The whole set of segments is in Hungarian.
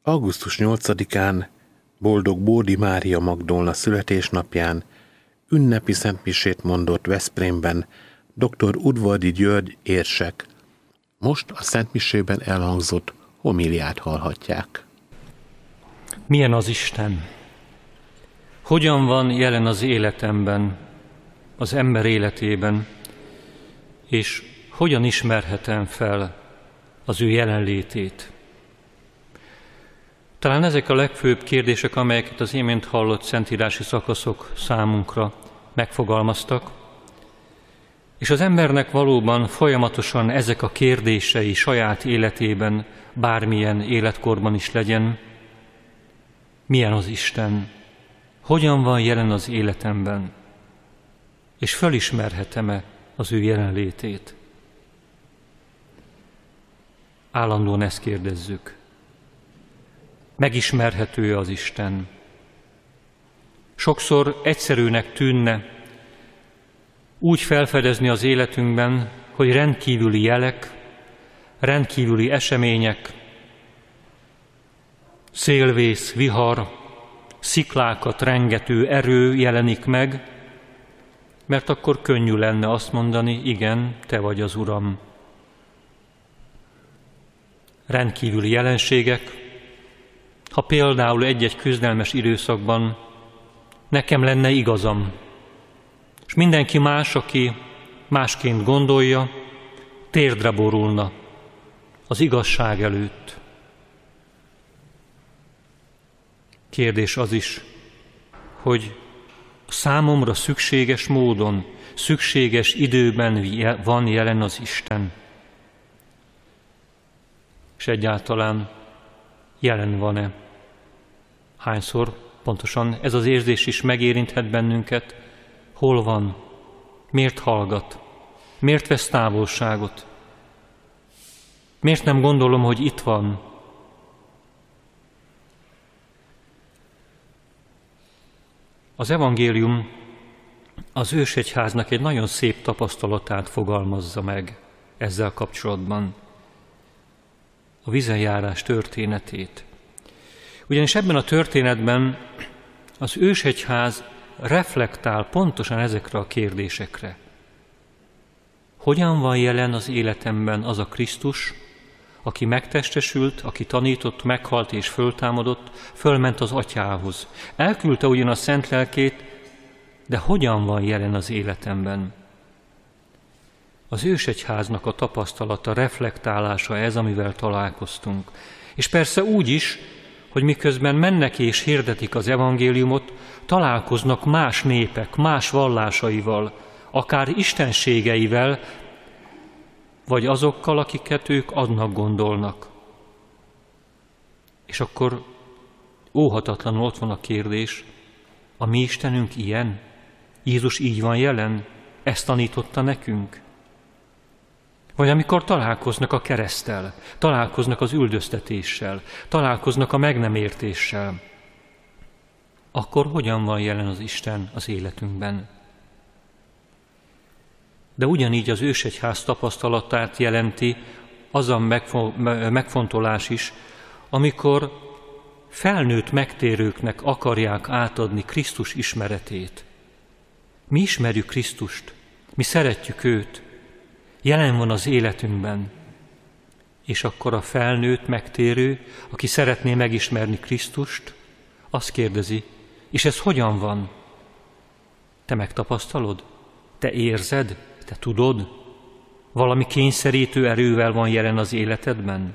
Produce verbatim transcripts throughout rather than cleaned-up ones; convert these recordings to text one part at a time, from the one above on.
augusztus nyolcadikán, boldog Bódi Mária Magdolna születésnapján ünnepi szentmisét mondott Veszprémben dr. Udvardi György érsek. Most a szentmisében elhangzott homíliát hallhatják. Milyen az Isten? Hogyan van jelen az életemben, az ember életében, és hogyan ismerhetem fel az ő jelenlétét? Talán ezek a legfőbb kérdések, amelyeket az imént hallott szentírási szakaszok számunkra megfogalmaztak, és az embernek valóban folyamatosan ezek a kérdései saját életében, bármilyen életkorban is legyen. Milyen az Isten? Hogyan van jelen az életemben? És fölismerhetem-e az ő jelenlétét? Állandóan ezt kérdezzük. Megismerhető-e az Isten? Sokszor egyszerűnek tűnne úgy felfedezni az életünkben, hogy rendkívüli jelek, rendkívüli események, szélvész, vihar, sziklákat rengető erő jelenik meg, mert akkor könnyű lenne azt mondani, igen, te vagy az Uram. Rendkívüli jelenségek, ha például egy-egy küzdelmes időszakban nekem lenne igazam, és mindenki más, aki másként gondolja, térdre borulna az igazság előtt. Kérdés az is, hogy számomra szükséges módon, szükséges időben van jelen az Isten. És egyáltalán jelen van-e? Hányszor pontosan ez az érzés is megérinthet bennünket? Hol van? Miért hallgat? Miért vesz távolságot? Miért nem gondolom, hogy itt van? Az evangélium az ősegyháznak egy nagyon szép tapasztalatát fogalmazza meg ezzel kapcsolatban. A vízenjárás történetét. Ugyanis ebben a történetben az ősegyház reflektál pontosan ezekre a kérdésekre. Hogyan van jelen az életemben az a Krisztus, aki megtestesült, aki tanított, meghalt és föltámadott, fölment az Atyához. Elküldte ugyan a Szent Lelkét, de hogyan van jelen az életemben? Az ősegyháznak a tapasztalata, reflektálása ez, amivel találkoztunk. És persze úgy is, hogy miközben mennek és hirdetik az evangéliumot, találkoznak más népek, más vallásaival, akár istenségeivel, vagy azokkal, akiket ők adnak gondolnak. És akkor óhatatlanul ott van a kérdés, a mi Istenünk ilyen? Jézus így van jelen? Ezt tanította nekünk? Vagy amikor találkoznak a kereszttel, találkoznak az üldöztetéssel, találkoznak a meg nem értéssel, akkor hogyan van jelen az Isten az életünkben? De ugyanígy az ősegyház tapasztalatát jelenti az a megfontolás is, amikor felnőtt megtérőknek akarják átadni Krisztus ismeretét. Mi ismerjük Krisztust, mi szeretjük őt, jelen van az életünkben, és akkor a felnőtt megtérő, aki szeretné megismerni Krisztust, azt kérdezi, és ez hogyan van? Te megtapasztalod? Te érzed? Te tudod? Valami kényszerítő erővel van jelen az életedben?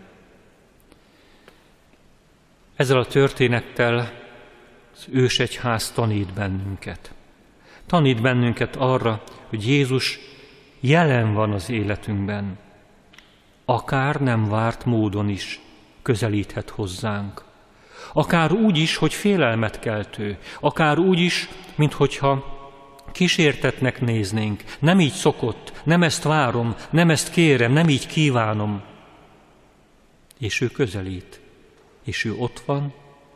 Ezzel a történettel az ősegyház tanít bennünket. Tanít bennünket arra, hogy Jézus jelen van az életünkben. Akár nem várt módon is közelíthet hozzánk. Akár úgy is, hogy félelmet keltő. Akár úgy is, minthogyha kísértetnek néznénk. Nem így szokott, nem ezt várom, nem ezt kérem, nem így kívánom. És ő közelít. És ő ott van,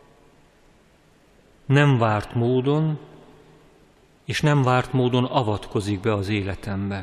nem várt módon, és nem várt módon avatkozik be az életembe.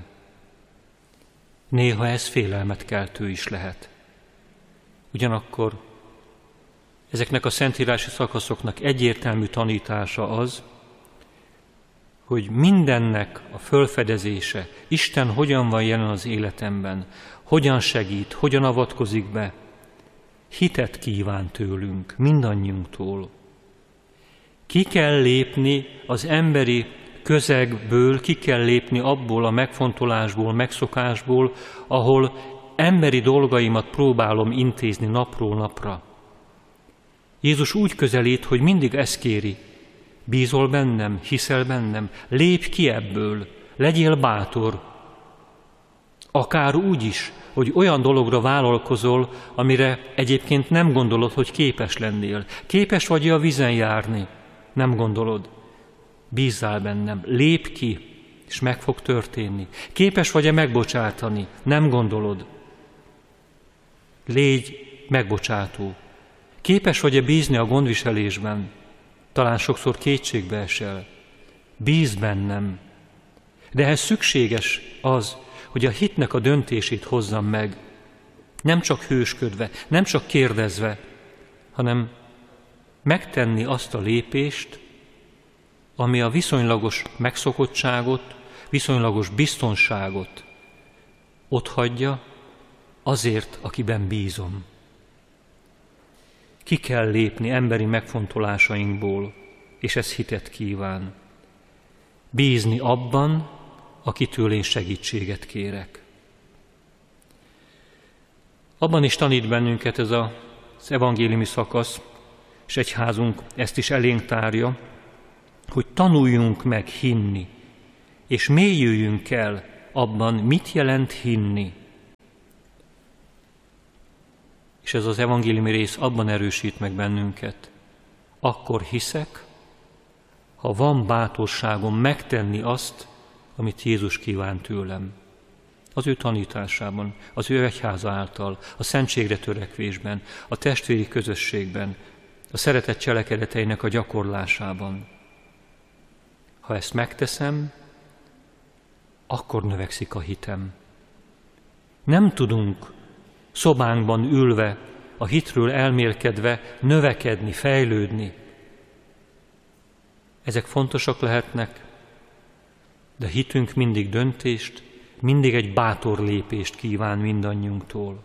Néha ez félelmet keltő is lehet. Ugyanakkor Ezeknek a szentírási szakaszoknak egyértelmű tanítása az, hogy mindennek a fölfedezése, Isten hogyan van jelen az életemben, hogyan segít, hogyan avatkozik be, hitet kíván tőlünk, mindannyiunktól. Ki kell lépni az emberi közegből, ki kell lépni abból a megfontolásból, megszokásból, ahol emberi dolgaimat próbálom intézni napról napra. Jézus úgy közelít, hogy mindig ezt kéri: bízol bennem, hiszel bennem, lépj ki ebből, legyél bátor. Akár úgy is, hogy olyan dologra vállalkozol, amire egyébként nem gondolod, hogy képes lennél. Képes vagy a vízen járni, nem gondolod. Bízzál bennem, lépj ki, és meg fog történni. Képes vagy-e megbocsátani, nem gondolod. Légy megbocsátó. Képes vagy-e bízni a gondviselésben, talán sokszor kétségbe esel. Bízz bennem. De ehhez szükséges az, hogy a hitnek a döntését hozzam meg, nem csak hősködve, nem csak kérdezve, hanem megtenni azt a lépést, ami a viszonylagos megszokottságot, viszonylagos biztonságot otthagyja azért, akiben bízom. Ki kell lépni emberi megfontolásainkból, és ez hitet kíván. Bízni abban, akitől én segítséget kérek. Abban is tanít bennünket ez az evangéliumi szakasz, és egyházunk ezt is elénk tárja, hogy tanuljunk meg hinni, és mélyüljünk el abban, mit jelent hinni. És ez az evangéliumi rész abban erősít meg bennünket. Akkor hiszek, ha van bátorságom megtenni azt, amit Jézus kíván tőlem. Az ő tanításában, az ő egyháza által, a szentségre törekvésben, a testvéri közösségben, a szeretet cselekedeteinek a gyakorlásában. Ha ezt megteszem, akkor növekszik a hitem. Nem tudunk szobánkban ülve, a hitről elmélkedve növekedni, fejlődni. Ezek fontosak lehetnek, de hitünk mindig döntést, mindig egy bátor lépést kíván mindannyiunktól.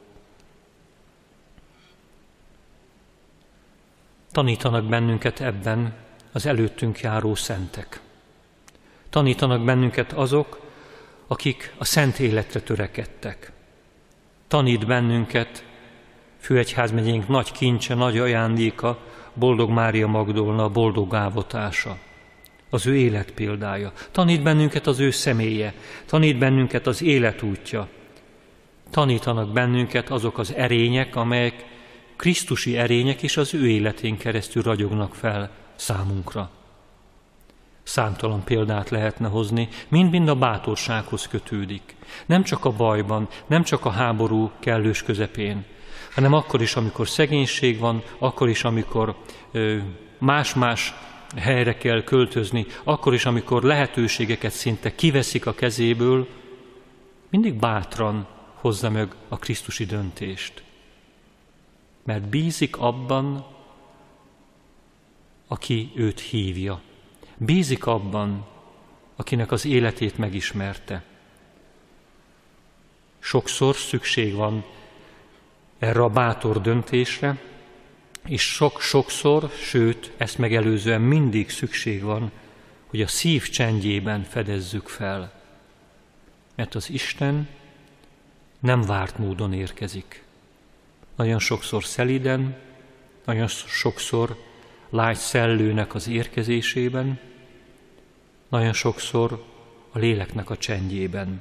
Tanítanak bennünket ebben az előttünk járó szentek. Tanítanak bennünket azok, akik a szent életre törekedtek. Tanít bennünket főegyházmegyénk nagy kincse, nagy ajándéka, Boldog Mária Magdolna, boldog ávotása. Az ő életpéldája. Tanít bennünket az ő személye, tanít bennünket az életútja. Tanítanak bennünket azok az erények, amelyek krisztusi erények, és az ő életén keresztül ragyognak fel számunkra. Számtalan példát lehetne hozni, mind-mind a bátorsághoz kötődik. Nem csak a bajban, nem csak a háború kellős közepén, hanem akkor is, amikor szegénység van, akkor is, amikor ö, más-más helyre kell költözni, akkor is, amikor lehetőségeket szinte kiveszik a kezéből, mindig bátran hozza meg a krisztusi döntést. Mert bízik abban, aki őt hívja. Bízik abban, akinek az életét megismerte. Sokszor szükség van erre a bátor döntésre, és sok-sokszor, sőt, ezt megelőzően mindig szükség van, hogy a szív csendjében fedezzük fel. Mert az Isten nem várt módon érkezik. Nagyon sokszor szelíden, nagyon sokszor lágy szellőnek az érkezésében, nagyon sokszor a léleknek a csendjében.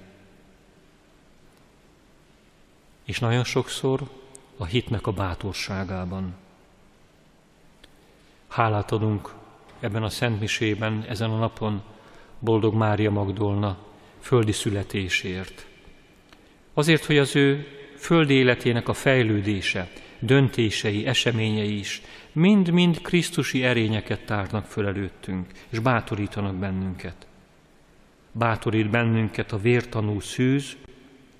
És nagyon sokszor a hitnek a bátorságában. Hálát adunk ebben a szentmisében, ezen a napon Boldog Mária Magdolna földi születésért. Azért, hogy az ő földi életének a fejlődése, döntései, eseményei is mind-mind krisztusi erényeket tárnak föl előttünk, és bátorítanak bennünket. Bátorít bennünket a vértanú szűz,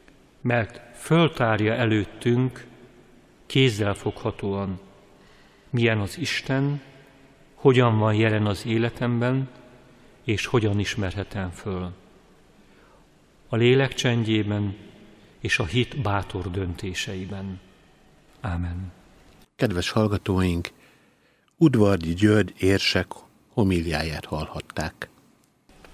mert föltárja előttünk kézzelfoghatóan milyen az Isten, hogyan van jelen az életemben, és hogyan ismerhetem föl. A lélek csendjében és a hit bátor döntéseiben. Ámen. Kedves hallgatóink, Udvardy György érsek homíliáját hallhatták.